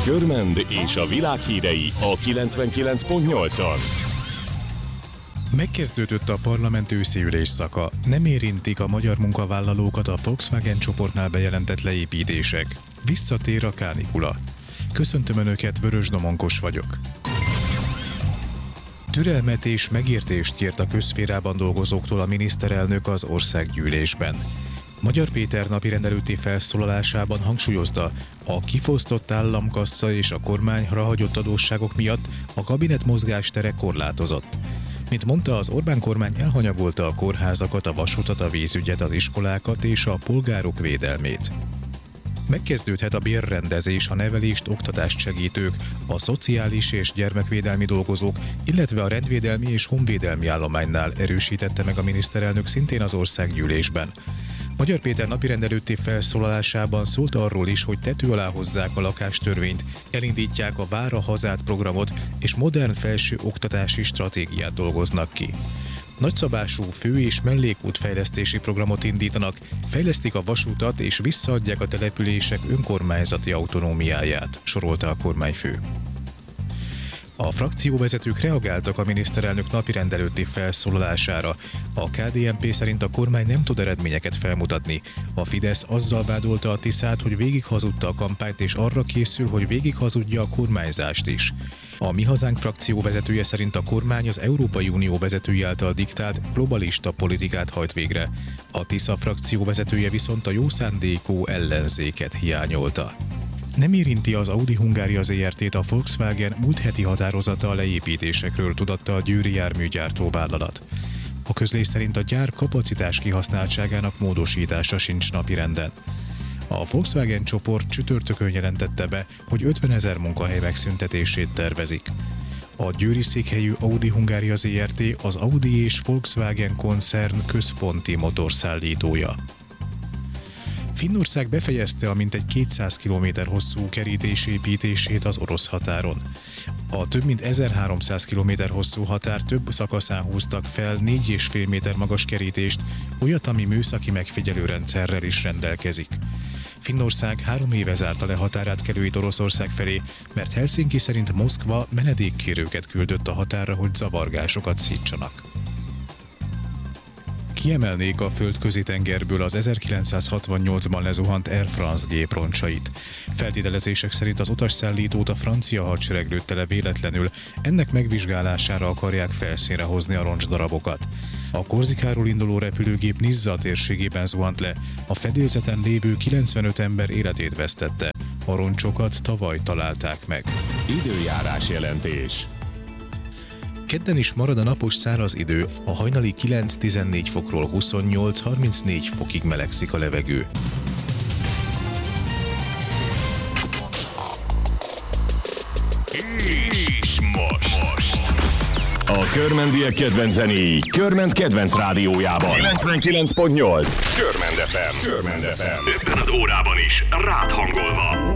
Körmend és a világ hírei a 99.8-on. Megkezdődött a parlament őszi ülésszaka. Nem érintik a magyar munkavállalókat a Volkswagen csoportnál bejelentett leépítések. Visszatér a kánikula. Köszöntöm Önöket, Vörös Domonkos vagyok. Türelmet és megértést kért a közszférában dolgozóktól a miniszterelnök az országgyűlésben. Magyar Péter napirend előtti felszólalásában hangsúlyozta, a kifosztott államkassa és a kormányra hagyott adósságok miatt a kabinet mozgástere korlátozott. Mint mondta, az Orbán kormány elhanyagolta a kórházakat, a vasutat, a vízügyet, az iskolákat és a polgárok védelmét. Megkezdődhet a bérrendezés, a nevelést, oktatást segítők, a szociális és gyermekvédelmi dolgozók, illetve a rendvédelmi és honvédelmi állománynál, erősítette meg a miniszterelnök szintén az országgyűlésben. Magyar Péter napirend előtti felszólalásában szólt arról is, hogy tető alá hozzák a lakástörvényt, elindítják a Vár a hazát programot és modern felső oktatási stratégiát dolgoznak ki. Nagyszabású fő- és mellékútfejlesztési programot indítanak, fejlesztik a vasutat és visszaadják a települések önkormányzati autonómiáját, sorolta a kormányfő. A frakcióvezetők reagáltak a miniszterelnök napirend előtti felszólalására. A KDNP szerint a kormány nem tud eredményeket felmutatni. A Fidesz azzal vádolta a Tiszát, hogy végighazudta a kampányt, és arra készül, hogy végighazudja a kormányzást is. A Mi Hazánk frakció vezetője szerint a kormány az Európai Unió vezetői által diktált globalista politikát hajt végre. A Tisza frakció vezetője viszont a jó szándékú ellenzéket hiányolta. Nem érinti az Audi Hungária Zrt-t a Volkswagen múlt heti határozata a leépítésekről, tudatta a győri járműgyártó vállalat. A közlés szerint a gyár kapacitás kihasználtságának módosítása sincs napirenden. A Volkswagen csoport csütörtökön jelentette be, hogy 50 000 munkahely megszüntetését tervezik. A győri székhelyű Audi Hungária Zrt. Az Audi és Volkswagen koncern központi motorszállítója. Finnország befejezte a mintegy 200 km hosszú kerítés építését az orosz határon. A több mint 1300 km hosszú határ több szakaszán húztak fel 4,5 méter magas kerítést, olyat, ami műszaki megfigyelőrendszerrel is rendelkezik. Finnország 3 éve zárta le határátkelőit Oroszország felé, mert Helsinki szerint Moszkva menedékkérőket küldött a határra, hogy zavargásokat szítsanak. Kiemelnék a földközi tengerből az 1968-ban lezuhant Air France gép roncsait. Feltételezések szerint az utasszállítót a francia hadsereg lőtte le véletlenül, ennek megvizsgálására akarják felszínre hozni a roncsdarabokat. A Korzikáról induló repülőgép Nizza térségében zuhant le, a fedélzeten lévő 95 ember életét vesztette. A roncsokat tavaly találták meg. Időjárás jelentés. Kedden is marad a napos száraz idő, a hajnali 9-14 fokról 28-34 fokig melegszik a levegő. És most a körmendiek kedvenc zenéi Körmend kedvenc rádiójában 99.8 Körmend FM. 50 az órában is rád hangolva.